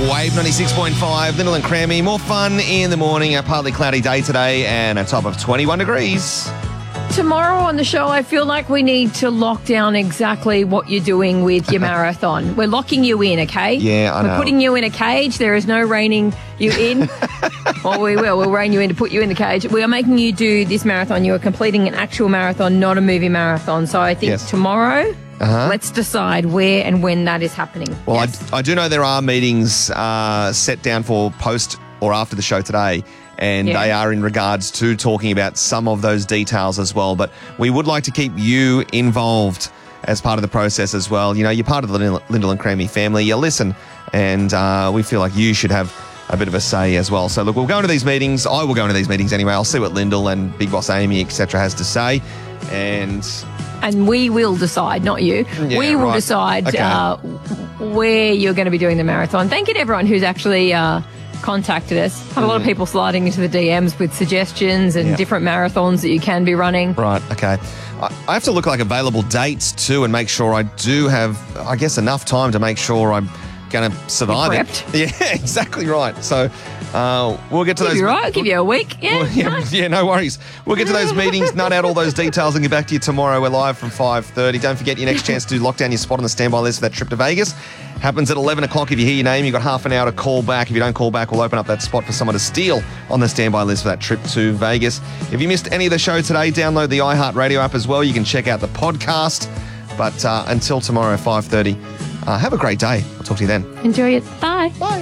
Wave 96.5, Lyndall and Crammy. More fun in the morning. A partly cloudy day today and a top of 21 degrees. Tomorrow on the show, I feel like we need to lock down exactly what you're doing with your marathon. We're locking you in, okay? Yeah, I know. We're putting you in a cage. There is no reining you in. Well, we will. We'll rein you in to put you in the cage. We are making you do this marathon. You are completing an actual marathon, not a movie marathon. So I think tomorrow, let's decide where and when that is happening. Well, Yes. I do know there are meetings set down for post or after the show today, and they are in regards to talking about some of those details as well. But we would like to keep you involved as part of the process as well. You know, you're part of the Lyndall and Crammy family. You listen, and we feel like you should have a bit of a say as well. So, look, we'll go into these meetings. I will go into these meetings anyway. I'll see what Lyndall and Big Boss Amy, etc., has to say. And we will decide, not you. Yeah, we will right. decide Okay. where you're going to be doing the marathon. Thank you to everyone who's actually contacted us. Had a lot of people sliding into the DMs with suggestions and different marathons that you can be running. Right, okay. I have to look like available dates too and make sure I do have, I guess, enough time to make sure I'm going to survive You're it. prepped. Yeah, exactly right. So we'll get to those. Give you right. Give you a week. Yeah. Nice. Yeah, no worries. We'll get to those meetings, nut out all those details and get back to you tomorrow. We're live from 5:30. Don't forget your next chance to lock down your spot on the standby list for that trip to Vegas. Happens at 11 o'clock. If you hear your name, you've got half an hour to call back. If you don't call back, we'll open up that spot for someone to steal on the standby list for that trip to Vegas. If you missed any of the show today, download the iHeartRadio app as well. You can check out the podcast. But until tomorrow, 5:30, have a great day. I'll talk to you then. Enjoy it. Bye. Bye.